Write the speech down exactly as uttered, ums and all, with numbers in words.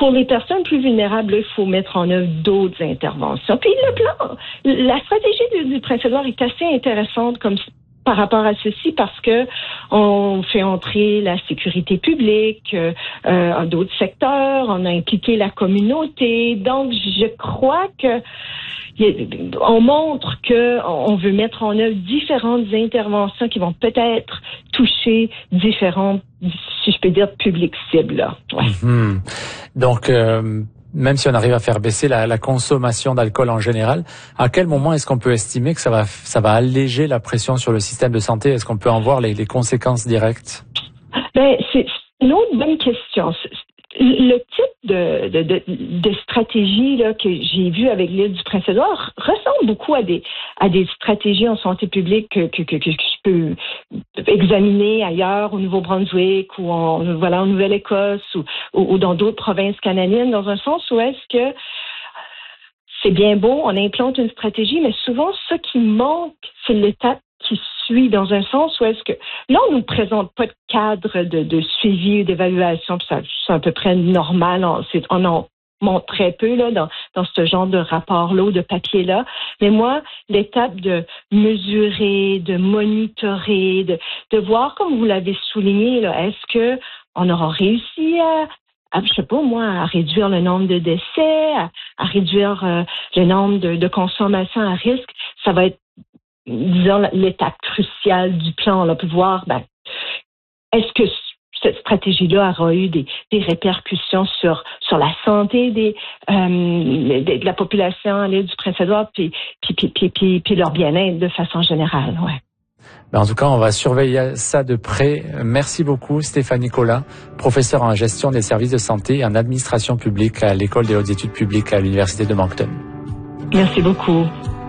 pour les personnes plus vulnérables, il faut mettre en œuvre d'autres interventions. Puis le plan, la stratégie du, du Prince-Édouard est assez intéressante comme par rapport à ceci parce que on fait entrer la sécurité publique euh, dans d'autres secteurs, on a impliqué la communauté. Donc, je crois que on montre que on veut mettre en œuvre différentes interventions qui vont peut-être toucher différents, si je peux dire, publics cibles. Là. Ouais. Mmh. Donc, euh, même si on arrive à faire baisser la, la consommation d'alcool en général, à quel moment est-ce qu'on peut estimer que ça va, ça va alléger la pression sur le système de santé? Est-ce qu'on peut en voir les, les conséquences directes? Ben, c'est une autre bonne question. Le type de, de, de, de stratégie là, que j'ai vu avec l'île du Prince-Édouard ressemble beaucoup à des, à des stratégies en santé publique que, que, que, que je peux examiner ailleurs, au Nouveau-Brunswick ou en, voilà, en Nouvelle-Écosse ou, ou, ou dans d'autres provinces canadiennes, dans un sens où est-ce que c'est bien beau, on implante une stratégie, mais souvent, ce qui manque, c'est l'étape qui suit, dans un sens où est-ce que là, on nous présente pas de cadre de, de suivi et d'évaluation, puis ça, c'est à peu près normal, on, c'est, on en montre très peu là dans, dans ce genre de rapport-là ou de papier-là. Mais moi, l'étape de mesurer, de monitorer, de, de voir, comme vous l'avez souligné, là, est-ce que on aura réussi à à, je sais pas moi, à réduire le nombre de décès, à, à réduire euh, le nombre de, de consommations à risque, ça va être, disons, l'étape cruciale du plan, là, pour voir, ben, est-ce que cette stratégie-là aura eu des, des répercussions sur sur la santé des euh, de, de la population à l'île du Prince-Édouard, puis puis puis puis puis, puis leur bien-être de façon générale, ouais. Ben en tout cas, on va surveiller ça de près. Merci beaucoup, Stéphanie Collin, professeure en gestion des services de santé et en administration publique à l'École des hautes études publiques à l'Université de Moncton. Merci beaucoup.